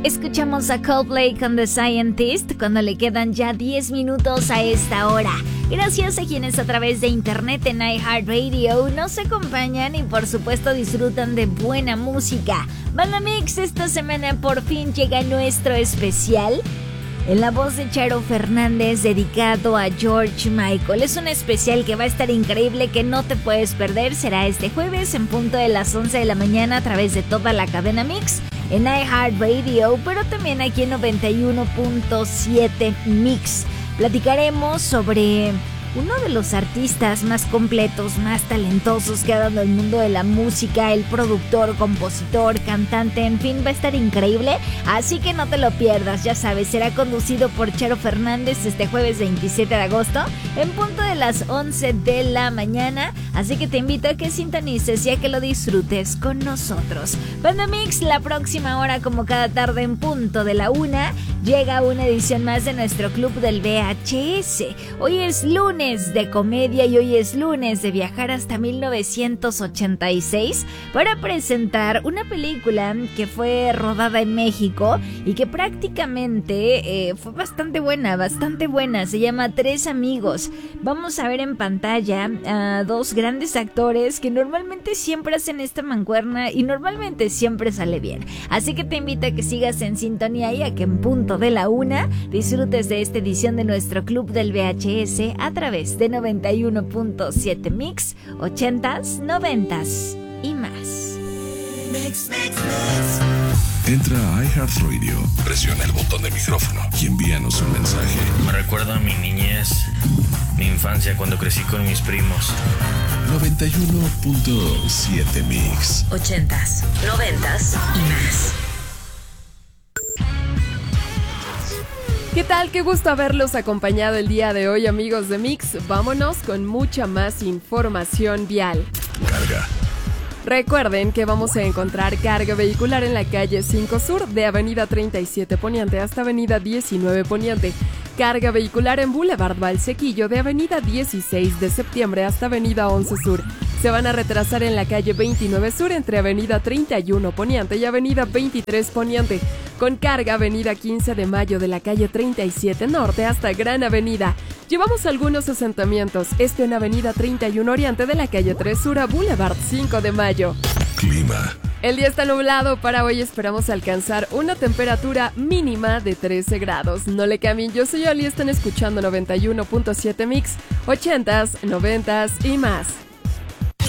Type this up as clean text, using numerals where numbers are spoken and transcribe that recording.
Escuchamos a Coldplay con The Scientist cuando le quedan ya 10 minutos a esta hora. Gracias a quienes a través de internet en iHeartRadio nos acompañan y por supuesto disfrutan de buena música. Banda Mix, esta semana por fin llega nuestro especial en la voz de Charo Fernández, dedicado a George Michael. Es un especial que va a estar increíble, que no te puedes perder. Será este jueves en punto de las 11 de la mañana a través de toda la cadena Mix en iHeartRadio, pero también aquí en 91.7 Mix. Platicaremos sobre uno de los artistas más completos, más talentosos que ha dado el mundo de la música, el productor, compositor, cantante, en fin, va a estar increíble, así que no te lo pierdas. Ya sabes, será conducido por Charo Fernández este jueves 27 de agosto en punto de las 11 de la mañana, así que te invito a que sintonices y a que lo disfrutes con nosotros. Banda Mix, la próxima hora, como cada tarde en punto de la 1, llega una edición más de nuestro Club del VHS. Hoy es lunes de comedia y hoy es lunes de viajar hasta 1986 para presentar una película que fue rodada en México y que prácticamente fue bastante buena. Se llama Tres Amigos. Vamos a ver en pantalla a dos grandes actores que normalmente siempre hacen esta mancuerna y normalmente siempre sale bien. Así que te invito a que sigas en sintonía y a que en punto de la 1 disfrutes de esta edición de nuestro Club del VHS a través de 91.7 Mix, 80s, 90s y más. Mix. Entra a iHeartRadio, presiona el botón del micrófono y envíanos un mensaje. Me recuerda a mi niñez, mi infancia cuando crecí con mis primos. 91.7 Mix, 80s, 90s y más. ¿Qué tal? Qué gusto haberlos acompañado el día de hoy, amigos de Mix. Vámonos con mucha más información vial. Carga. Recuerden que vamos a encontrar carga vehicular en la calle 5 Sur, de Avenida 37 Poniente hasta Avenida 19 Poniente. Carga vehicular en Boulevard Valsequillo, de Avenida 16 de Septiembre hasta Avenida 11 Sur. Se van a retrasar en la calle 29 Sur entre Avenida 31 Poniente y Avenida 23 Poniente. Con carga Avenida 15 de Mayo de la calle 37 Norte hasta Gran Avenida. Llevamos algunos asentamientos, esto en Avenida 31 Oriente de la calle 3 Sur a Boulevard 5 de Mayo. Clima. El día está nublado, para hoy esperamos alcanzar una temperatura mínima de 13 grados. No le cambien, yo soy Oli, están escuchando 91.7 Mix, 80s, 90s y más.